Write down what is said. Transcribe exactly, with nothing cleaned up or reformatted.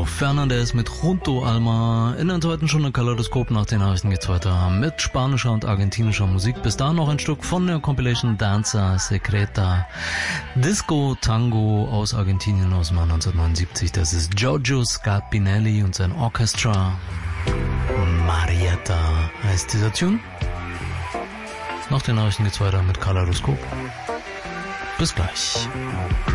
Bruno Fernandes mit Junto Alma. In der zweiten Stunde Kaleidoskop. Nach den Nachrichten geht's weiter mit spanischer und argentinischer Musik. Bis dahin noch ein Stück von der Compilation Danza Secreta Disco Tango aus Argentinien aus dem Jahr neunzehnhundertneunundsiebzig. Das ist Giorgio Scarpinelli und sein Orchestra. Marietta heißt dieser Tune. Nach den Nachrichten geht's weiter mit Kaleidoskop. Bis gleich.